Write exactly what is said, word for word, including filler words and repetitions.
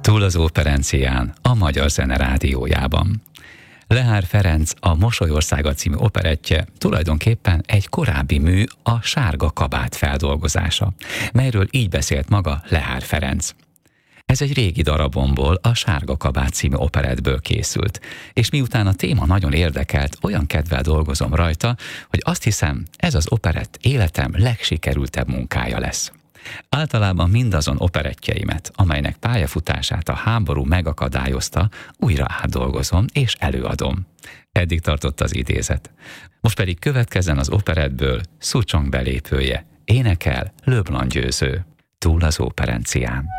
Túl az operencián, a Magyar Zene Rádiójában. Lehár Ferenc a Mosolyországa című operettje tulajdonképpen egy korábbi mű, a Sárga kabát feldolgozása, melyről így beszélt maga Lehár Ferenc. Ez egy régi darabomból, a Sárga kabát című operettből készült, és miután a téma nagyon érdekelt, olyan kedvel dolgozom rajta, hogy azt hiszem, ez az operett életem legsikerültebb munkája lesz. Általában mindazon operettjeimet, amelynek pályafutását a háború megakadályozta, újra átdolgozom és előadom. Eddig tartott az idézet. Most pedig következzen az operettből Szucsong belépője, énekel Le Blanc Győző, Túl az operencián.